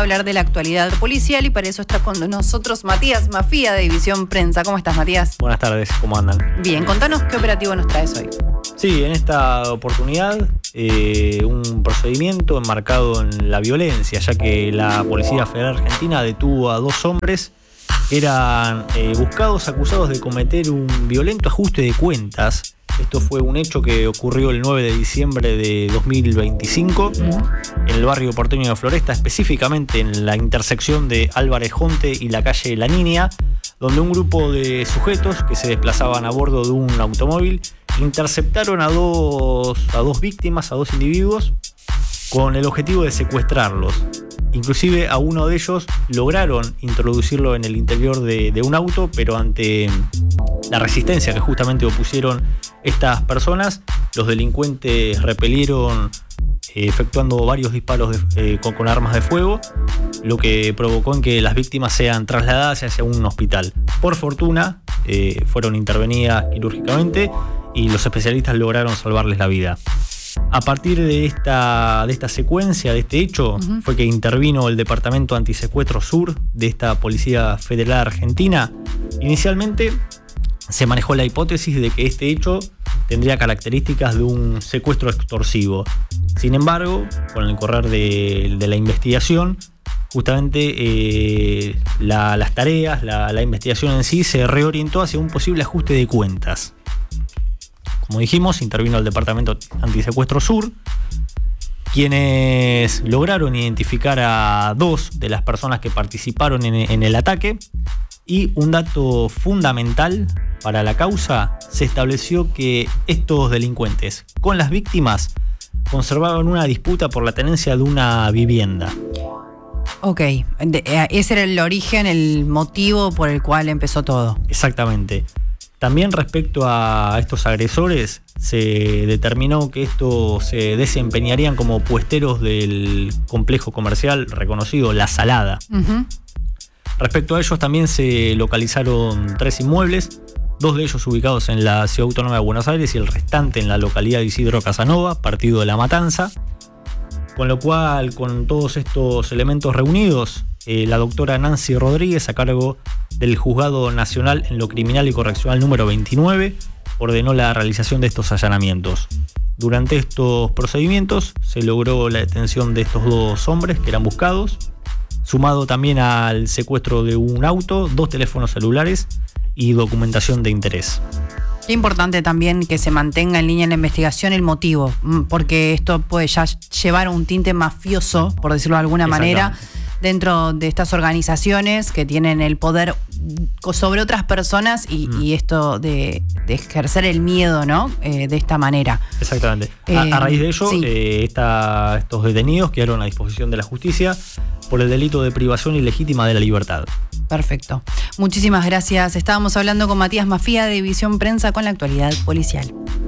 hablar de la actualidad policial y para eso está con nosotros Matías Mafía de División Prensa. ¿Cómo estás, Matías? Buenas tardes, ¿cómo andan? Bien, contanos qué operativo nos traes hoy. Sí, en esta oportunidad un procedimiento enmarcado en la violencia, ya que la Policía Federal Argentina detuvo a 2 hombres que eran buscados, acusados de cometer un violento ajuste de cuentas. Esto fue un hecho que ocurrió el 9 de diciembre de 2025 en el barrio porteño de Floresta, específicamente en la intersección de Álvarez Jonte y la calle La Niña, donde un grupo de sujetos que se desplazaban a bordo de un automóvil interceptaron a dos víctimas, a 2 individuos, con el objetivo de secuestrarlos. Inclusive a uno de ellos lograron introducirlo en el interior de un auto, pero ante la resistencia que justamente opusieron estas personas, los delincuentes repelieron efectuando varios disparos con armas de fuego, lo que provocó en que las víctimas sean trasladadas hacia un hospital. Por fortuna, fueron intervenidas quirúrgicamente y los especialistas lograron salvarles la vida. A partir de esta secuencia, de este hecho, fue que intervino el Departamento Antisecuestro Sur de esta Policía Federal Argentina. Inicialmente se manejó la hipótesis de que este hecho tendría características de un secuestro extorsivo. Sin embargo, con el correr de la investigación, justamente las tareas, la investigación en sí se reorientó hacia un posible ajuste de cuentas. Como dijimos, intervino el Departamento Antisecuestro Sur, quienes lograron identificar a 2 de las personas que participaron en el ataque, y un dato fundamental para la causa: se estableció que estos delincuentes con las víctimas conservaban una disputa por la tenencia de una vivienda. Ok, ese era el origen, el motivo por el cual empezó todo. Exactamente. También respecto a estos agresores, se determinó que estos se desempeñarían como puesteros del complejo comercial reconocido La Salada. Respecto a ellos también se localizaron 3 inmuebles, 2 de ellos ubicados en la Ciudad Autónoma de Buenos Aires y el restante en la localidad de Isidro Casanova, partido de La Matanza. Con lo cual, con todos estos elementos reunidos, la doctora Nancy Rodríguez, a cargo del Juzgado Nacional en lo Criminal y Correccional número 29, ordenó la realización de estos allanamientos. Durante estos procedimientos se logró la detención de estos 2 hombres que eran buscados, sumado también al secuestro de un auto, 2 teléfonos celulares y documentación de interés. Qué importante también que se mantenga en línea en la investigación el motivo, porque esto puede ya llevar un tinte mafioso, por decirlo de alguna manera, dentro de estas organizaciones que tienen el poder sobre otras personas y esto de ejercer el miedo, ¿no? De esta manera. Exactamente. A raíz de ello, sí, estos detenidos quedaron a disposición de la justicia por el delito de privación ilegítima de la libertad. Perfecto. Muchísimas gracias. Estábamos hablando con Matías Mafía de División Prensa con la actualidad policial.